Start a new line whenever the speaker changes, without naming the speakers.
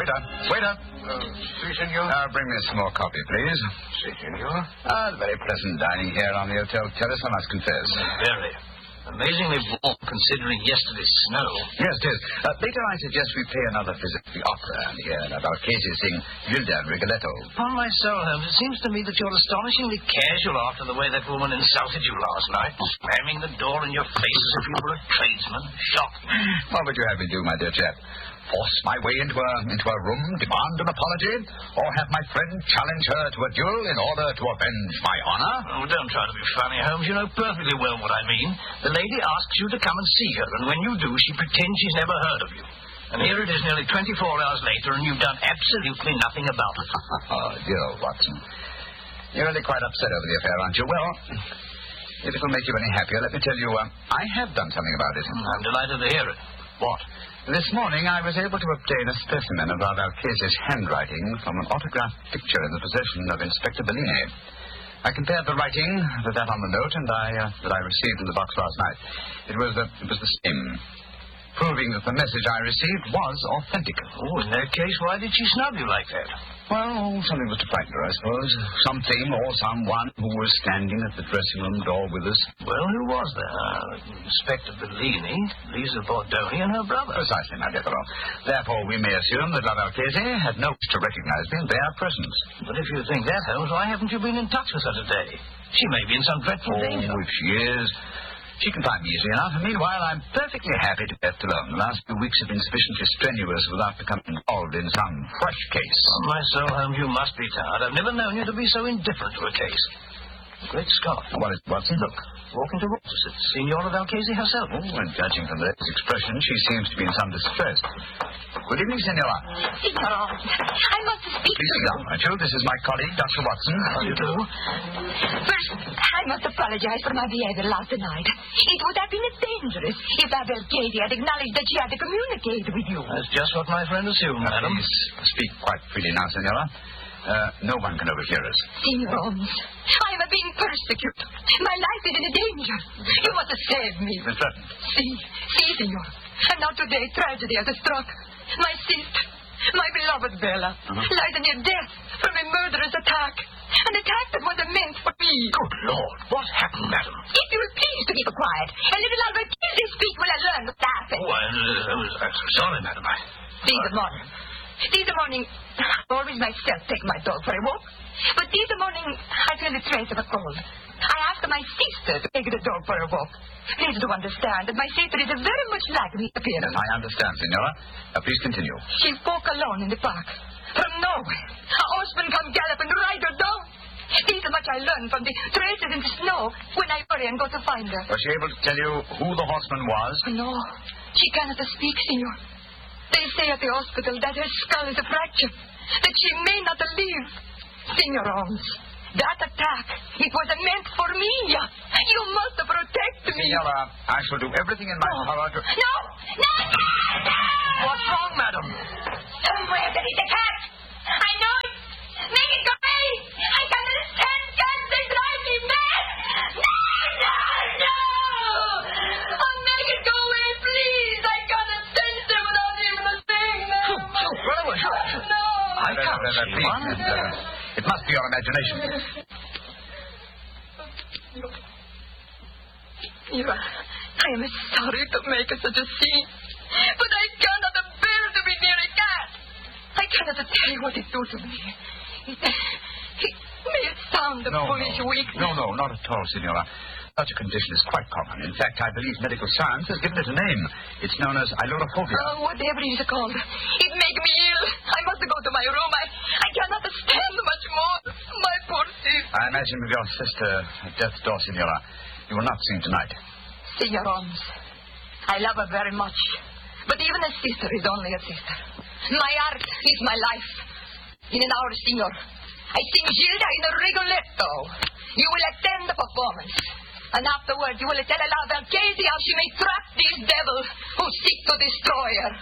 Waiter.
Si, senor.
Bring me a small coffee, please.
Si, senor.
Very pleasant dining here on the hotel terrace, I must confess.
Very. Amazingly warm, considering yesterday's snow.
Yes, it is. Later, I suggest we pay another visit to the opera and hear about Casey sing Gilda and Rigoletto.
Upon my soul, Holmes, it seems to me that you're astonishingly casual after the way that woman insulted you last night, slamming the door in your face as if you were a tradesman. Shocking.
What would you have me do, my dear chap? Force my way into a room, demand an apology, or have my friend challenge her to a duel in order to avenge my honor?
Oh, don't try to be funny, Holmes. You know perfectly well what I mean. The lady asks you to come and see her, and when you do, she pretends she's never heard of you. And here it is nearly 24 hours later, and you've done absolutely nothing about it.
Oh, dear old Watson. You're really quite upset over the affair, aren't you? Well, if it will make you any happier, let me tell you, I have done something about it.
I'm delighted to hear it. What?
This morning, I was able to obtain a specimen of our Valchese's handwriting from an autographed picture in the possession of Inspector Bellini. I compared the writing with that on the note that I received in the box last night. It was the same, proving that the message I received was authentic.
Oh, in that case, why did she snub you like that?
Well, something was to frighten her, I suppose. Something or someone who was standing at the dressing room door with us.
Well, who was there? Inspector Bellini, Lisa Bordoni, and her brother.
Precisely, my dear fellow. Therefore, we may assume that La Valchese had no wish to recognize me in their presence.
But if you think that, Holmes, why haven't you been in touch with her today? She may be in some dreadful danger.
If she is, she can find me easily enough. Meanwhile, I'm perfectly happy to be left alone. The last few weeks have been sufficiently strenuous without becoming involved in some fresh case.
On my soul, Holmes, you must be tired. I've never known you to be so indifferent to a case. Great Scott.
What is it, Watson?
Look, walking towards us, it's Signora Valchese herself.
Oh, and judging from this expression, she seems to be in some distress. Good evening, Senora.
Signora, I must speak
Please
to
sit down, won't you? This is my colleague, Dr. Watson.
How do you do?
First, I must apologize for my behavior last night. It would have been dangerous if La Valchese had acknowledged that she had to communicate with you.
That's just what my friend assumed, madam.
Please speak quite freely now, Senora. No one can overhear us.
Signor Holmes, I am being persecuted. My life is in danger. You must save me.
Miss Bretton.
See, Signor. And now today, tragedy has struck. My sister, my beloved Bella, lies near death from a murderous attack. An attack that was meant for me.
Good Lord, what happened, madam?
If you will please to keep quiet, and little Albert Kizzy speak when I learn what happened.
Oh, I'm sorry, madam.
This morning, I always myself take my dog for a walk. But this morning, I feel a trace of a cold. I asked my sister to take the dog for a walk. Please do understand that my sister is very much like me in appearance.
I understand, Senora. Please continue.
She walked alone in the park. From nowhere, a horseman come galloping right her down. This is much I learned from the traces in the snow when I hurry and go to find her.
Was she able to tell you who the horseman was?
No, she cannot speak, Senor. They say at the hospital that her skull is a fracture, that she may not live. Senor Holmes, that attack, it was meant for me. You must protect me.
Senora, I shall do everything in my power to...
No!
What's wrong, madam?
Somewhere there is a cat. I know it. Make it go away. I cannot stand cats. They drive me mad. No! Oh, make it go away, please. I cannot stand them without even a thing.
Run away.
No.
I can't see
Please,
one.
it must be your imagination.
I am sorry to make such a scene, but I cannot bear to be near a cat. I cannot tell you what it do to me. It may sound foolish, weak.
No, not at all, Senora. Such a condition is quite common. In fact, I believe medical science has given it a name. It's known as ailurophobia.
Whatever it is called. It makes me ill. I must go to my room. I cannot stand much more. My poor sister.
I imagine with your sister at death's door, Senora, you will not sing tonight.
Senor Holmes, I love her very much. But even a sister is only a sister. My art is my life. In an hour, Senor, I sing Gilda in a Rigoletto. You will attend the performance. And afterwards, you will tell La Valchese how she may trap this devil who seeks to destroy her.